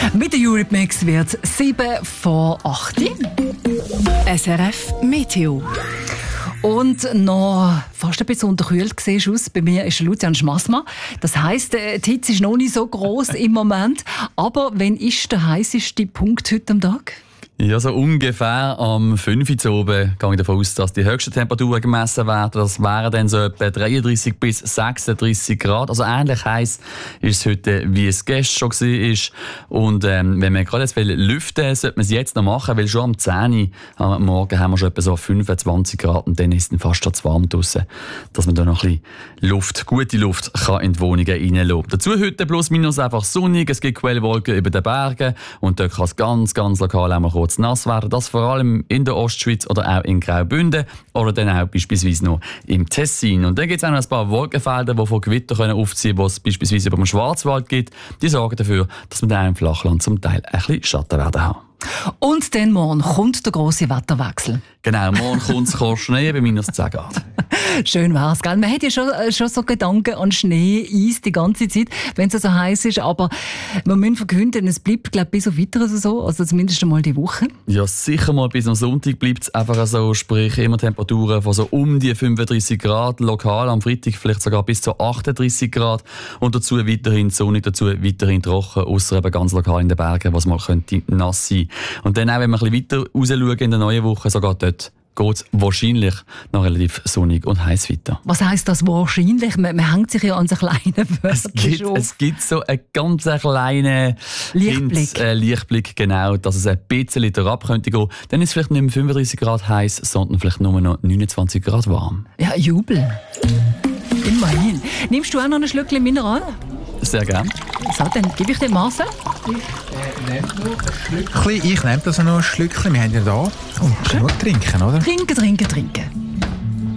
Mit der Eurythmics wird es 7 vor 8. SRF Meteo. Und noch fast ein bisschen unterkühlt siehst du aus. Bei mir ist Lucian Schmassmann. Das heisst, die Hitze ist noch nicht so gross im Moment. Aber wann ist der heisseste Punkt heute am Tag? Ja, so ungefähr am 5 Uhr oben gehe ich davon aus, dass die höchsten Temperaturen gemessen werden. Das wären dann so etwa 33 bis 36 Grad. Also ähnlich heiß ist es heute, wie es gestern schon war. Und wenn wir gerade jetzt lüften wollen, sollte man es jetzt noch machen, weil schon am 10 Uhr am Morgen haben wir schon etwa so 25 Grad und dann ist es fast schon zu warm draussen, dass man da noch ein bisschen Luft, gute Luft kann in die Wohnungen reinlassen. Dazu heute plus minus einfach sonnig, es gibt Quellwolken über den Bergen und dort kann es ganz lokal auch mal kurz nass werden. Das vor allem in der Ostschweiz oder auch in Graubünden oder dann auch beispielsweise noch im Tessin. Und dann gibt es auch noch ein paar Wolkenfelder, die von Gewitter aufziehen können, die es beispielsweise über dem Schwarzwald gibt. Die sorgen dafür, dass wir dann auch im Flachland zum Teil ein bisschen Schatten werden haben. Und dann morgen kommt der grosse Wetterwechsel. Genau, morgen kommt es Schnee bei minus 10 Grad. Schön wär's, gell? Man hat ja schon so Gedanken an Schnee, Eis die ganze Zeit, wenn es so heiß ist. Aber wir müssen verkünden, es bleibt, glaube ich, bis auf weiteres so. Also zumindest einmal die Woche. Ja, sicher mal bis am Sonntag bleibt es einfach so. Sprich, immer Temperaturen von so um die 35 Grad. Lokal am Freitag vielleicht sogar bis zu 38 Grad. Und dazu weiterhin sonnig, dazu weiterhin trocken. Ausser eben ganz lokal in den Bergen, was mal könnte nass sein. Und dann auch, wenn wir ein bisschen weiter raus schauen in der neuen Woche, sogar dort geht es wahrscheinlich noch relativ sonnig und heiß weiter. Was heisst das wahrscheinlich? Man hängt sich ja an so kleinen Wörtern Es gibt so einen ganz kleinen Lichtblick. Lichtblick, genau, dass es ein bisschen herab könnte gehen. Dann ist es vielleicht nicht mehr 35 Grad heiß, sondern vielleicht nur noch 29 Grad warm. Ja, Jubel. Immerhin. Nimmst du auch noch ein Schlückchen Mineral? Sehr gerne. So, dann gebe ich dir Marcel. Ich nehme das noch ein Schlückchen. Wir haben ja da. Und genug trinken, oder? Trinken.